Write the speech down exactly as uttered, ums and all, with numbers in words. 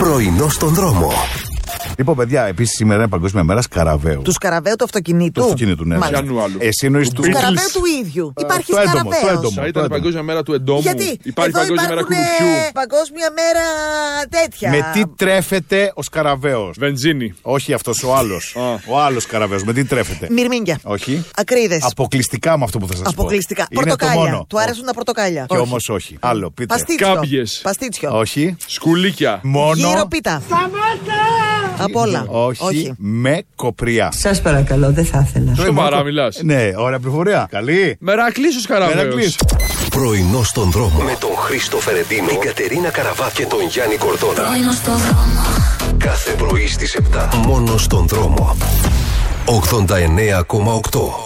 Πρωινό στον δρόμο. Λοιπόν, παιδιά, επίσης σήμερα είναι Παγκόσμια Μέρα Σκαραβαίου. Του Σκαραβαίου του αυτοκινήτου. Του αυτοκινήτου, ναι. Εσύ εννοείς του Σκαραβαίου του ίδιου. Υπάρχει το έντομο, το Σκαραβαίος. έντομο. Θα ήταν η Παγκόσμια Μέρα του εντόμου. Γιατί Υπάρχει εδώ Παγκόσμια Μέρα υπάρχουν, κουρουπιού. ε, Παγκόσμια Μέρα τέτοια. Με τι τρέφεται ο Σκαραβαίος? Βενζίνη. Όχι αυτός ο άλλος. Ο άλλος Σκαραβαίος. Με τι τρέφεται? Μυρμήγκια. Όχι. Ακρίδες. Αποκλειστικά με αυτό που θα σας πω. Αποκλειστικά. Είναι το Πορτοκάλια. μόνο. Του άρεσουν τα πορτοκάλια. Και όμως όχι. Άλλο, πείτε. Παστίτσιο. Κάμπιες. Παστίτσιο. Όχι. Σκουλίκια. Μόνο. Γύρω πίτα. Από όλα. Όχι. Όχι. Με κοπριά. Σας παρακαλώ, δεν θα ήθελα. Σοβαρά μιλάς? Ναι, ωραία πληροφορία. Καλή. Μερακλής ο Σκαραβαίος. Μερακλής. Πρωινό στον δρόμο. Με τον Χρήστο Φερεντίνο, την Κατερίνα Καραβά και τον Γιάννη Κορδόνα. Πρωινό στον δρόμο. Κάθε πρωί στις επτά. Μόνο στον δρόμο. ογδόντα εννέα κόμμα οκτώ.